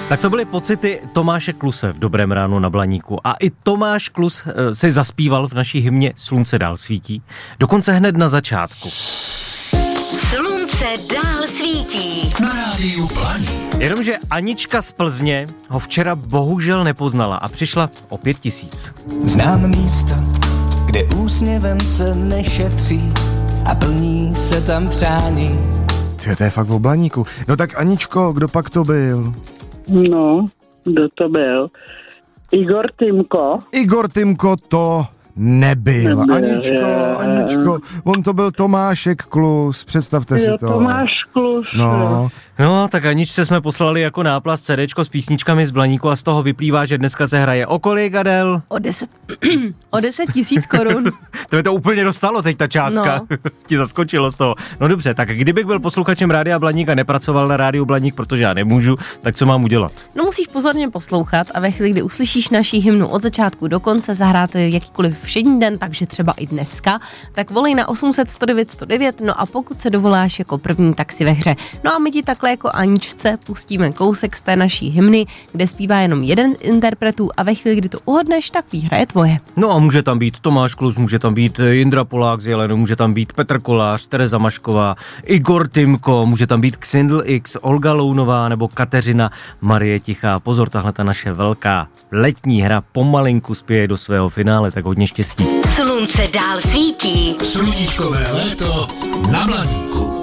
Tak to byly pocity Tomáše Kluse v Dobrém ránu na Blaníku. A i Tomáš Klus si zaspíval v naší hymně Slunce dál svítí. Dokonce hned na začátku. Slunce dál svítí. Na rádiu Blaník. Jenomže Anička z Plzně ho včera bohužel nepoznala a přišla o 5 000. Znám místa, kde úsměvem se nešetří a plní se tam přání. To je fakt v Blaníku. No tak Aničko, kdo pak to byl? No, kdo to byl? Igor Timko. Igor Timko to nebyl. Aničko, on to byl Tomášek Klus, představte si to. Tomáš Klus. No, tak Aničce jsme poslali jako náplast CDčko s písničkami z Blaníku a z toho vyplývá, že dneska se hraje o kolik, Adel? O 10 000 korun. To je to úplně dostalo teď ta částka. No. Ti zaskočilo z toho. No dobře, tak kdybych byl posluchačem Rádia Blaník a nepracoval na Rádiu Blaník, protože já nemůžu, tak co mám udělat? No musíš pozorně poslouchat a ve chvíli, kdy uslyšíš naší hymnu od začátku do konce, zahrát jakýkoliv všední den, takže třeba i dneska, tak volej na 800 109 109, no a pokud se dovoláš jako první, tak si ve hře. No a my ti takhle jako Aničce pustíme kousek z té naší hymny, kde zpívá jenom jeden z interpretů a ve chvíli, kdy to uhodneš, tak výhra je tvoje. No a může tam být Tomáš Klus, může tam být Jindra Polák z Jelenu, může tam být Petr Kolář, Tereza Mašková, Igor Timko, může tam být Xindl X, Olga Lounová nebo Kateřina Marie Tichá. Pozor, tahle ta naše velká letní hra pomalinku spěje do svého finále, tak hodně štěstí. Slunce dál svítí. Sluníčkové léto na Blaníku.